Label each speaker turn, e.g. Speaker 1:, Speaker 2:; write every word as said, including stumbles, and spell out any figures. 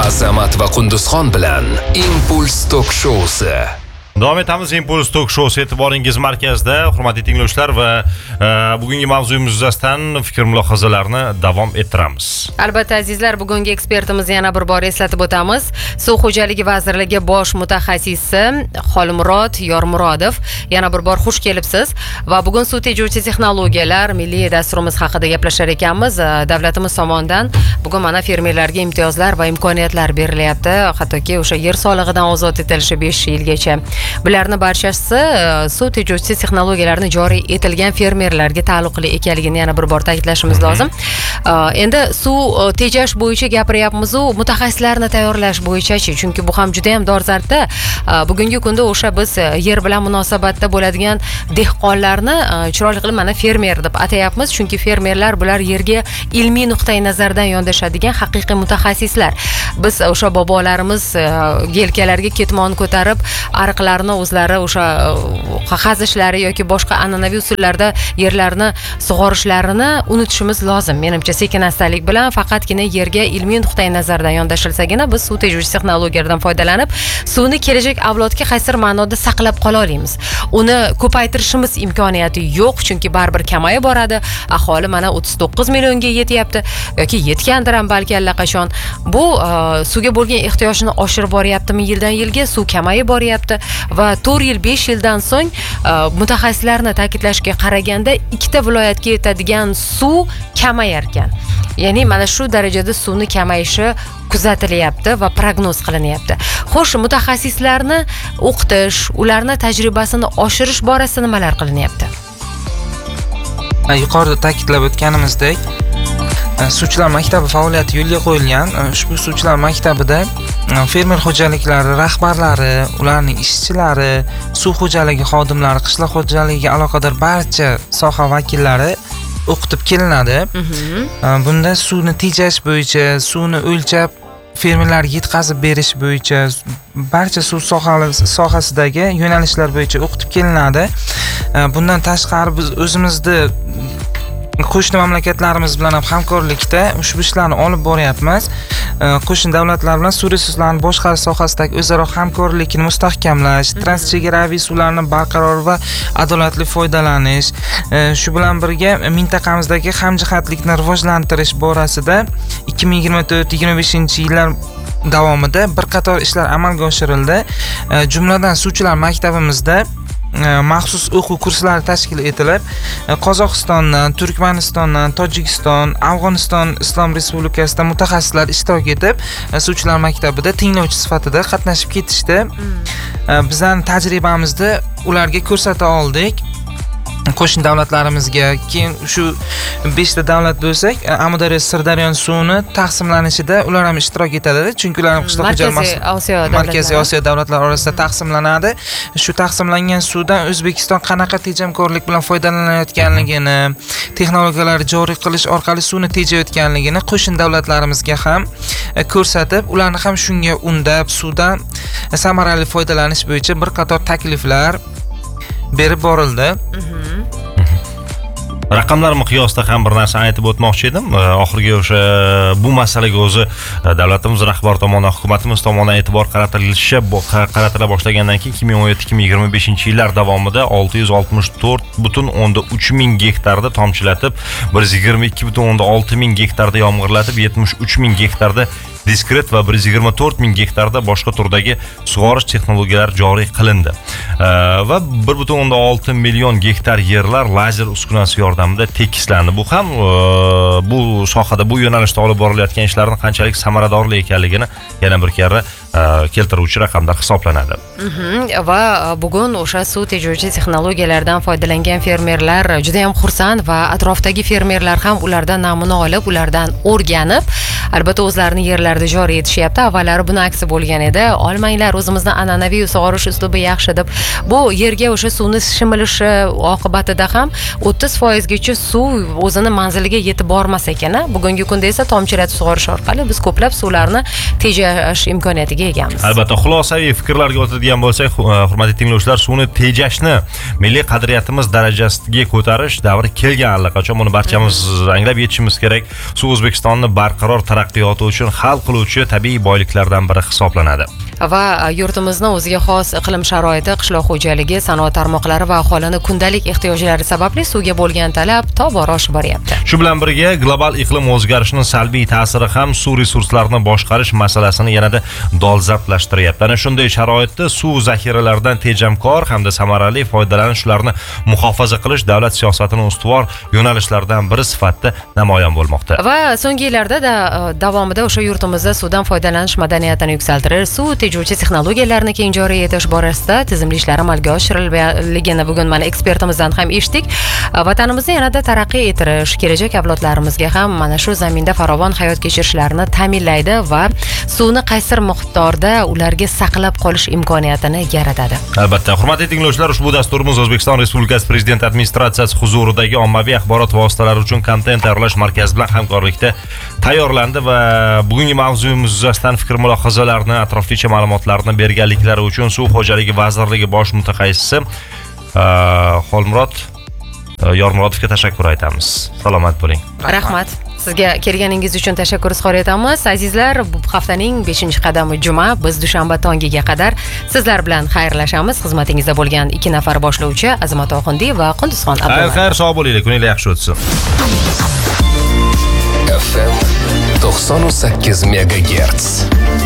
Speaker 1: Azamat va Qunduzxon bilan Impuls Tok Showsi.
Speaker 2: Davom etamiz. Impuls Tok Showsi e'tiboringiz markazida, hurmatli tinglovchilar, va e, bugungi mavzuyimiz yuzasidan fikr mulohazalarni davom ettiramiz.
Speaker 3: Albatta azizlar, bugungi ekspertimizni yana bir bor eslatib o'tamiz. Suv xo'jaligi vazirligi bosh mutaxassisi Xolmurod Yormurodov. Yana bir bor xush kelibsiz va bugun suv tejovchi texnologiyalar milliy dasturimiz haqida gaplashar ekanmiz. Davlatimiz tomonidan bugun mana fermerlarga imtiyozlar va imkoniyatlar berilyapti. Hattoki o'sha yer solig'idan ozod etilishi besh yilgacha. Bularning barchasi suv tejovchi texnologiyalarni joriy etilgan fermerlarga taalluqli ekanligini yana bir bor ta'kidlashimiz lozim. Endi suv tejash bo'yicha gapiryapmiz-u, mutaxassislarni tayyorlash bo'yicha-chi, chunki bu ham juda ham dolzarbda. Bugungi kunda o'sha biz yer bilan munosabatda bo'ladigan dehqonlarni chiroyli qilib mana fermer deb atayapmiz, chunki fermerlar bular yerga ilmiy nuqtai nazardan yondashadigan haqiqiy mutaxassislar. Biz o'sha bobolarimiz yelkalariga ketmon ko'tarib ariqlarni o'zlari o'sha qazishlari yoki boshqa an'anaviy usullarda yerlarni sug'orishlarini unutishimiz lozim. Menimcha sekin astalik bilan faqatgina yerga ilmiy nuqtai nazardan yondashilsagina biz suv tejovchi texnologiyalardan foydalanib suvni kelajak avlodga qaysidir ma'noda saqlab qola olamiz. Uni ko'paytirishimiz imkoniyati yo'q, chunki baribir kamayib boradi. Aholi mana o'ttiz to'qqiz millionga yetyapti yoki yetgandir ham balki allaqachon. Bu suvga bo'lgan ehtiyojni oshirib boryaptimi yildan yilga, suv kamayib boryapti va to'rt yil besh yildan so'ng mutaxassislarni ta'kidlashiga qaraganda ikkita viloyatga yetadigan suv kamayar ekan. Ya'ni mana shu darajada suvni kamayishi kuzatilyapti va prognoz qilinyapti. Xo'sh, mutaxassislarni o'qitish, ularni tajribasini oshirish borasida nimalar qilinyapti?
Speaker 4: Yuqorida ta'kidlab o'tganimizdek, suvchilar maktabi faoliyati yo'lga qo'yilgan. Ushbu suvchilar maktabida fermer xo'jaliklari rahbarlari, ularning ishchilari, suv xo'jaligi xodimlari, qishloq xo'jaligiga aloqador barcha soha vakillari o'qitib kelinadi. Bunda suvni tejash bo'yicha, suvni o'lchab fermerlarga yetkazib berish bo'yicha barcha suv sohasidagi yo'nalishlar bo'yicha o'qitib kelinadi. Bundan tashqari biz o'zimizni qo'shni mamlakatlarimiz bilan ham hamkorlikda ushbu ishlarni olib boryapmiz. Qo'shni davlatlar bilan suv resurslarini boshqarish sohasidagi o'zaro hamkorlikni mustahkamlash, transchegaraviy suvlarni barqaror va adolatli foydalanish, shu bilan birga mintaqamizdagi hamjihatlikni rivojlantirish borasida ikki ming yigirma to'rt yigirma beshinchi yillar davomida bir qator ishlar amalga oshirildi. Jumladan suvchilar maktabimizda maxsus o'quv kurslari tashkil etilib, Qozog'istondan, Turkmanistondan, Tojikiston, Afg'oniston Islom Respublikasidan mutaxassislar ishtirok etib, suvchilar maktabida tinglovchi sifatida qatnashib ketishdi. Bizning tajribamizni ularga ko'rsata oldik. Qo'shni davlatlarimizga, keyin shu beshta davlat bo'lsak, Amudaryo Sirdaryo suvini taqsimlanishida ular ham ishtirok etadi, chunki ular qishloq xo'jaligi Markaziy Osiyo davlatlari orasida taqsimlanadi. Shu taqsimlangan suvdan O'zbekiston qanaqa tejamkorlik bilan foydalanayotganligini, texnologiyalar joriy qilish orqali suvni tejayotganligini qo'shni davlatlarimizga ham ko'rsatib, ularni ham shunga undab, suvdan samarali foydalanish bo'yicha bir qator takliflar berib borildi.
Speaker 2: Raqamlar miqyosida ham bir narsa aytib o'tmoqchi edim. Oxirgi o'sha bu masalaga o'zi davlatimiz rahbari tomonidan, hukumatimiz tomonidan e'tibor qaratilishi qaratila boshlagandan keyin ikki ming o'n yetti ikki ming yigirma beshinchi yillar davomida olti yuz oltmish to'rt butun o'nda uch ming gektarda tomchilatib, bir yuz yigirma ikki butun o'nda olti ming gektarda yomg'irlatib, yetmish uch ming gektarda diskret va bir yuz yigirma to'rt ming gektarda boshqa turdagi sug'orish texnologiyalari joriy qilindi. Va bir butun o'nda olti million gektar yerlar lazer uskunasi yordamida tekislandi. Bu ham bu sohada, bu yo'nalishda olib borilayotgan ishlarning qanchalik samaradorli ekanligini yana bir karra keltiruvchi raqamlar hisoblanadi.
Speaker 3: Va bugun o'sha suv tejovchi texnologiyalardan foydalangan fermerlar juda ham xursand va atrofdagi fermerlar ham ulardan namuna olib, ulardan o'rganib, albatta o'zlarining yerlarida joriy etishyapti. Avvallari buni aksi bo'lgan edi. Olmanglar, o'zimizni an'anaviy sug'orish uslubi yaxshi deb. Bu yerga o'sha suvni shimilishi oqibatida ham o'ttiz foiz gacha suv o'zini manziliga yetib bormas ekan. Bugungi kunda esa tomchilatib sug'orish orqali biz ko'plab suvlarni tejash imkoniyatiga egamiz.
Speaker 2: Albatta, xulosaviy fikrlarga o'tadigan bo'lsak, hurmatli tinglovchilar, suvni tejashni milliy qadriyatimiz darajasiga ko'tarish davri kelgan allaqachon. Buni barchamiz anglab yetishimiz kerak. Suv O'zbekistonni barqaror taraqqiyoti uchun hal qiluvchi tabiiy boyliklardan biri hisoblanadi.
Speaker 3: Va yurtimizni o'ziga xos iqlim sharoiti, qishloq xo'jaligi, sanoat tarmoqlari va aholini kundalik ehtiyojlari sababli suvga bo'lgan talab tobora oshib boryapti.
Speaker 2: Shu bilan birga global iqlim o'zgarishining salbiy ta'siri ham suv resurslarini boshqarish masalasini yanada dolzarblashtiryapti. Ana shunday sharoitda suv zaxiralaridan tejamkor hamda samarali foydalanish, ularni muhofaza qilish davlat siyosatining ustuvor yo'nalishlaridan biri sifatida namoyon bo'lmoqda.
Speaker 3: Va so'nggi yillarda da davomida o'sha yurtimizda suvdan foydalanish madaniyatini yuksaltirish, suv tejovchi texnologiyalarni keng joriy etish borasida tizimli ishlar amalga oshirilganligini bugun mana ekspertimizdan ham eshitdik. Vatanimizni yanada taraqqiy ettirish, kelajak avlodlarimizga ham mana shu zaminda farovon hayot kechirishlarini ta'minlaydi va suvni qaysi miqdorda ularga saqlab qolish imkoniyatini yaratadi.
Speaker 2: Albatta, hurmatli tinglovchilar, ushbu dasturimiz O'zbekiston Respublikasi Prezident administratsiyasi huzuridagi ommaviy axborot vositalari uchun kontent tayyorlash markazi bilan hamkorlikda tayyorlandi va bugungi mavzuyimiz yuzasidan fikr mulohazalarni, atroflicha ma'lumotlarni berganliklari uchun Suv xo'jaligi vazirligi bosh mutaxassisi Xolmurod Yormurodovga tashakkur aytamiz. Salomat bo'ling.
Speaker 3: Rahmat. Sizga kelganingiz uchun tashakkur izhor etamiz. Azizlar, bu haftaning beshinchi qadami juma, biz dushanba tongiga qadar sizlar bilan xayrlashamiz. Xizmatingizda bo'lgan ikki nafar boshlovchi Azimat Oxundi va Qunduzxon Abdulla.
Speaker 2: Xayr, sog' bo'linglar, kuninglar yaxshi o'tsin.
Speaker 1: F M to'qson sakkiz megagerts.